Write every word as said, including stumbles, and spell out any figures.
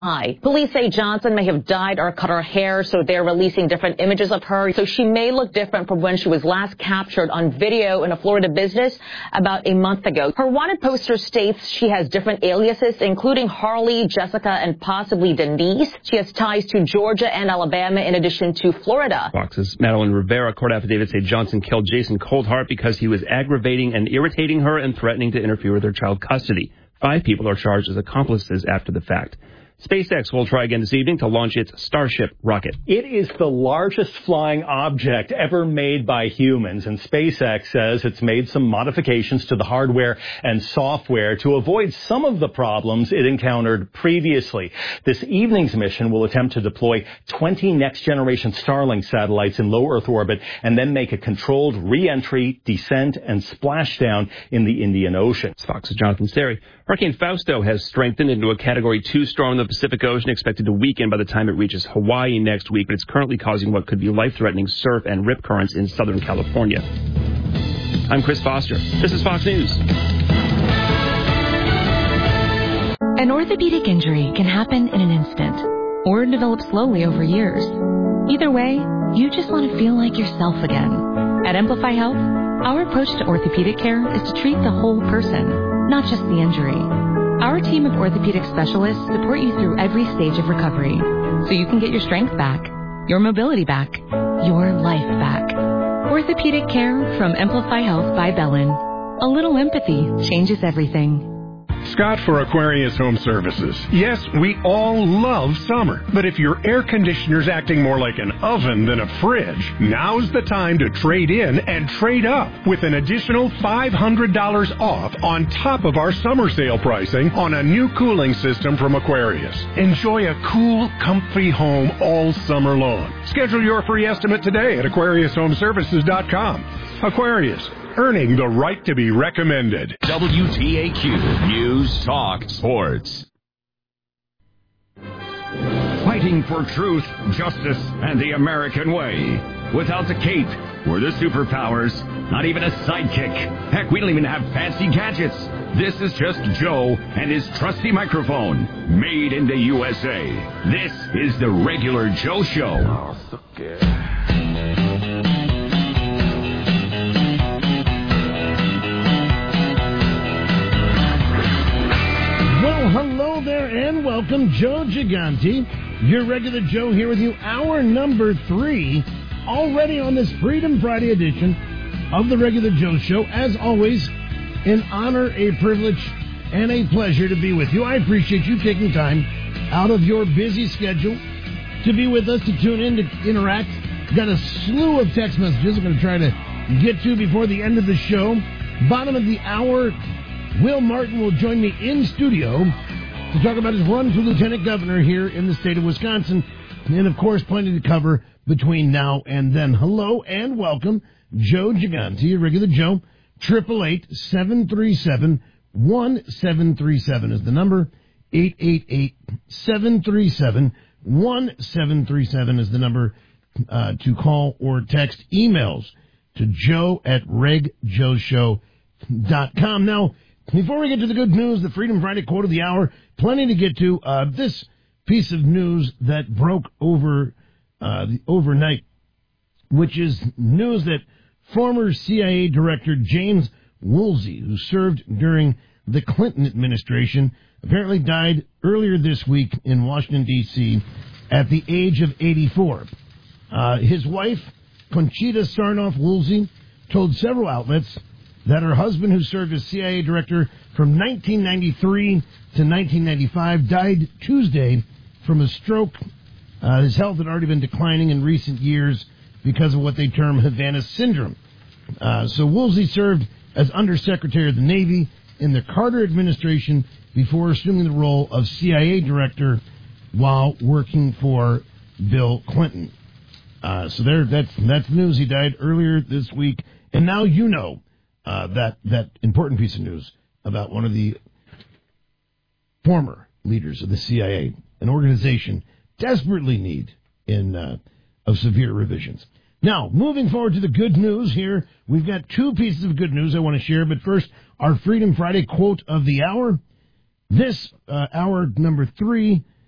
Police say Johnson may have dyed or cut her hair, so they're releasing different images of her. So she may look different from when she was last captured on video in a Florida business about a month ago. Her wanted poster states she has different aliases, including Harley, Jessica, and possibly Denise. She has ties to Georgia and Alabama in addition to Florida. Fox's Madeline Rivera court affidavit say Johnson killed Jason Coldheart because he was aggravating and irritating her and threatening to interfere with her child custody. Five people are charged as accomplices after the fact. SpaceX will try again this evening to launch its Starship rocket. It is the largest flying object ever made by humans, and SpaceX says it's made some modifications to the hardware and software to avoid some of the problems it encountered previously. This evening's mission will attempt to deploy twenty next-generation Starlink satellites in low Earth orbit and then make a controlled re-entry, descent, and splashdown in the Indian Ocean. Fox's Jonathan Sterry. Hurricane Fausto has strengthened into a Category two storm in the Pacific Ocean, expected to weaken by the time it reaches Hawaii next week, but it's currently causing what could be life-threatening surf and rip currents in Southern California. I'm Chris Foster. This is Fox News. An orthopedic injury can happen in an instant or develop slowly over years. Either way, you just want to feel like yourself again. At Amplify Health, our approach to orthopedic care is to treat the whole person, not just the injury. Our team of orthopedic specialists support you through every stage of recovery so you can get your strength back, your mobility back, your life back. Orthopedic care from Amplify Health by Bellin. A little empathy changes everything. Scott for Aquarius Home Services. Yes, we all love summer, but if your air conditioner's acting more like an oven than a fridge, now's the time to trade in and trade up with an additional five hundred dollars off on top of our summer sale pricing on a new cooling system from Aquarius. Enjoy a cool, comfy home all summer long. Schedule your free estimate today at aquarius home services dot com. Aquarius, earning the right to be recommended. W T A Q News Talk Sports. Fighting for truth, justice, and the American way. Without the cape or the superpowers, not even a sidekick. Heck, we don't even have fancy gadgets. This is just Joe and his trusty microphone, made in the U S A. This is the Regular Joe Show. Oh, so good. Well, hello there and welcome. Joe Gigante, your Regular Joe, here with you. Hour number three, already on this Freedom Friday edition of the Regular Joe Show. As always, an honor, a privilege, and a pleasure to be with you. I appreciate you taking time out of your busy schedule to be with us, to tune in, to interact. Got a slew of text messages I'm going to try to get to before the end of the show. Bottom of the hour, Will Martin will join me in studio to talk about his run for lieutenant governor here in the state of Wisconsin. And, of course, plenty to cover between now and then. Hello and welcome, Joe Gigante, Regular Joe. triple eight, seven three seven, one seven three seven is the number. eight eight eight, seven three seven, one seven three seven is the number uh, to call or text. Emails to joe at reg joe show dot com. Now, before we get to the good news, the Freedom Friday quote of the hour, plenty to get to. Uh, this piece of news that broke over uh, the overnight, which is news that former C I A Director James Woolsey, who served during the Clinton administration, apparently died earlier this week in Washington, D C at the age of eighty-four. Uh, his wife, Conchita Sarnoff Woolsey, told several outlets that her husband, who served as C I A director from nineteen ninety-three to nineteen ninety-five, died Tuesday from a stroke. Uh, his health had already been declining in recent years because of what they term Havana syndrome. Uh, so Woolsey served as Undersecretary of the Navy in the Carter administration before assuming the role of C I A director while working for Bill Clinton. Uh, so there, that's, that's news. He died earlier this week. And now you know uh, that, that important piece of news about one of the former leaders of the C I A, an organization desperately in need in, uh, of severe revisions. Now, moving forward to the good news here, we've got two pieces of good news I want to share. But first, our Freedom Friday quote of the hour. This, uh, hour number three,